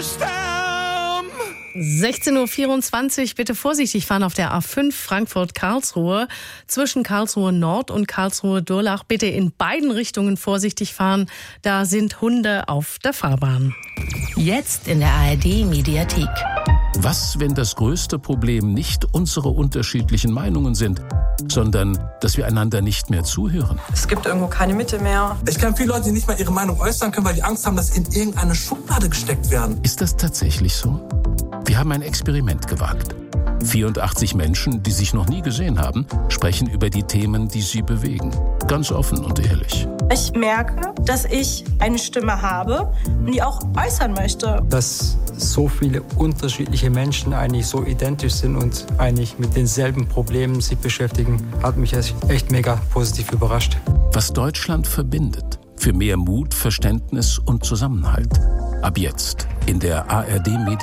system. 16.24 Uhr, bitte vorsichtig fahren auf der A5 Frankfurt-Karlsruhe. Zwischen Karlsruhe Nord und Karlsruhe Durlach bitte in beiden Richtungen vorsichtig fahren. Da sind Hunde auf der Fahrbahn. Jetzt in der ARD-Mediathek. Was, wenn das größte Problem nicht unsere unterschiedlichen Meinungen sind, sondern dass wir einander nicht mehr zuhören? Es gibt irgendwo keine Mitte mehr. Ich kenne viele Leute, die nicht mal ihre Meinung äußern können, weil die Angst haben, dass sie in irgendeine Schublade gesteckt werden. Ist das tatsächlich so? Wir haben ein Experiment gewagt. 84 Menschen, die sich noch nie gesehen haben, sprechen über die Themen, die sie bewegen. Ganz offen und ehrlich. Ich merke, dass ich eine Stimme habe und die auch äußern möchte. Dass so viele unterschiedliche Menschen eigentlich so identisch sind und eigentlich mit denselben Problemen sich beschäftigen, hat mich echt mega positiv überrascht. Was Deutschland verbindet. Für mehr Mut, Verständnis und Zusammenhalt. Ab jetzt in der ARD-Mediathek.